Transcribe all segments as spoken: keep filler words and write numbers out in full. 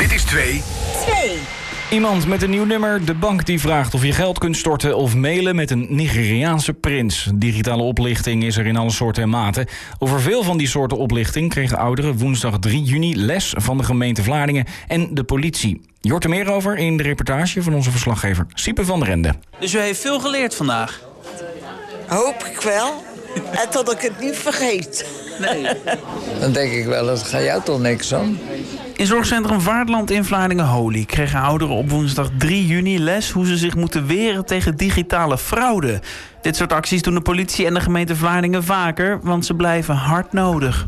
Dit is twee. Twee. Iemand met een nieuw nummer, de bank die vraagt of je geld kunt storten of mailen met een Nigeriaanse prins. Digitale oplichting is er in alle soorten en maten. Over veel van die soorten oplichting kregen ouderen woensdag drie juni les van de gemeente Vlaardingen en de politie. Je hoort er meer over in de reportage van onze verslaggever Siepe van der Ende. Dus u heeft veel geleerd vandaag? Hoop ik wel. En tot ik het niet vergeet. Nee. Dan denk ik wel, dat gaat jou toch niks aan. In zorgcentrum Vaartland in Vlaardingen-Holy kregen ouderen op woensdag drie juni les hoe ze zich moeten weren tegen digitale fraude. Dit soort acties doen de politie en de gemeente Vlaardingen vaker, want ze blijven hard nodig.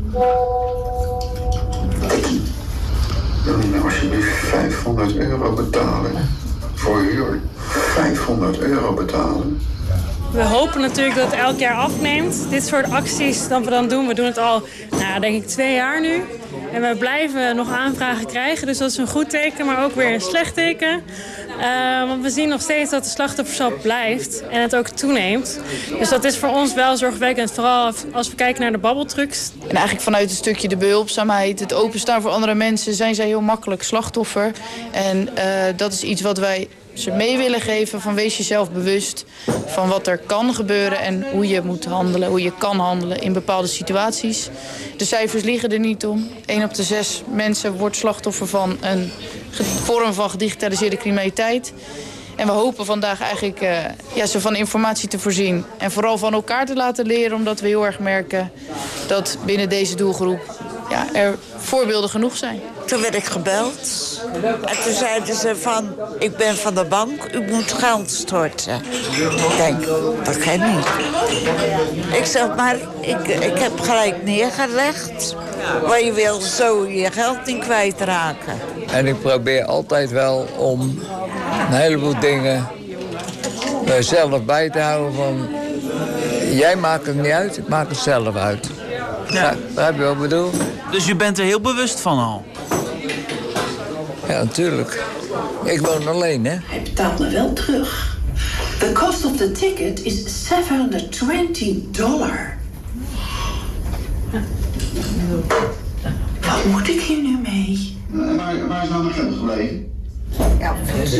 Wil je nou alsjeblieft vijfhonderd euro betalen? Voor huur vijfhonderd euro betalen? We hopen natuurlijk dat het elk jaar afneemt. Dit soort acties dat we dan doen. We doen het al, nou, denk ik, twee jaar nu. En we blijven nog aanvragen krijgen. Dus dat is een goed teken, maar ook weer een slecht teken. Uh, want we zien nog steeds dat de slachtofferschap blijft. En het ook toeneemt. Dus dat is voor ons wel zorgwekkend. Vooral als we kijken naar de babbeltrucs. En eigenlijk vanuit een stukje de behulpzaamheid, het openstaan voor andere mensen, zijn zij heel makkelijk slachtoffer. En uh, dat is iets wat wij ze mee willen geven van wees jezelf bewust van wat er kan gebeuren en hoe je moet handelen, hoe je kan handelen in bepaalde situaties. De cijfers liegen er niet om. Eén op de zes mensen wordt slachtoffer van een vorm van gedigitaliseerde criminaliteit. En we hopen vandaag eigenlijk uh, ja, ze van informatie te voorzien en vooral van elkaar te laten leren, omdat we heel erg merken dat binnen deze doelgroep ja, er voorbeelden genoeg zijn. Toen werd ik gebeld. En toen zeiden ze van, ik ben van de bank, u moet geld storten. Ik denk, dat kan niet. Ik zeg, maar ik, ik heb gelijk neergelegd. Maar je wil zo je geld niet kwijtraken. En ik probeer altijd wel om een heleboel dingen er zelf bij te houden van, jij maakt het niet uit, ik maak het zelf uit. Ja, dat heb je wel bedoeld. Dus u bent er heel bewust van al? Ja, natuurlijk. Ik woon alleen, hè. Hij betaalt me wel terug. The cost of the ticket is zevenhonderdtwintig dollar. Wat moet ik hier nu mee? Uh, waar, waar is nou mijn geld gebleven? Ja,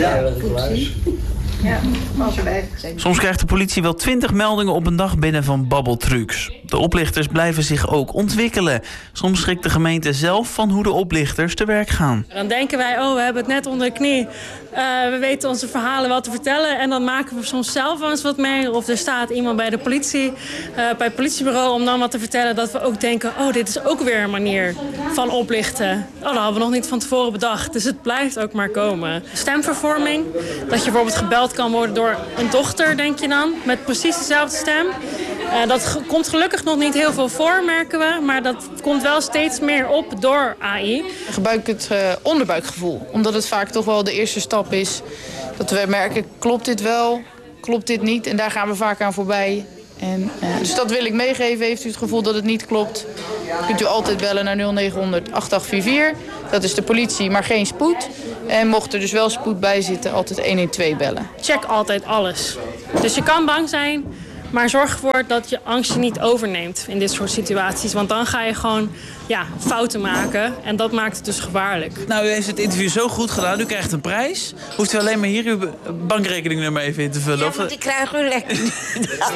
ja, was erbij. Soms krijgt de politie wel twintig meldingen op een dag binnen van babbeltrucs. De oplichters blijven zich ook ontwikkelen. Soms schrikt de gemeente zelf van hoe de oplichters te werk gaan. Dan denken wij, oh, we hebben het net onder de knie. Uh, we weten onze verhalen wel te vertellen. En dan maken we soms zelf wel eens wat mee. Of er staat iemand bij de politie, uh, bij het politiebureau om dan wat te vertellen. Dat we ook denken, oh, dit is ook weer een manier van oplichten. Oh, dat hadden we nog niet van tevoren bedacht. Dus het blijft ook maar komen. Stemvervorming, dat je bijvoorbeeld gebeld kan worden door een dochter, denk je dan, met precies dezelfde stem. Uh, dat ge- komt gelukkig nog niet heel veel voor, merken we. Maar dat komt wel steeds meer op door A I. We gebruiken het uh, onderbuikgevoel, omdat het vaak toch wel de eerste stap is. Dat we merken, klopt dit wel, klopt dit niet? En daar gaan we vaak aan voorbij. En, uh, dus dat wil ik meegeven. Heeft u het gevoel dat het niet klopt, kunt u altijd bellen naar nul negenhonderd acht acht vier vier. Dat is de politie, maar geen spoed. En mocht er dus wel spoed bij zitten, altijd honderdtwaalf bellen. Check altijd alles. Dus je kan bang zijn, maar zorg ervoor dat je angst je niet overneemt in dit soort situaties. Want dan ga je gewoon ja, fouten maken en dat maakt het dus gevaarlijk. Nou, u heeft het interview zo goed gedaan. U krijgt een prijs. Hoeft u alleen maar hier uw bankrekeningnummer even in te vullen? Ja, want die krijgen u lekker niet.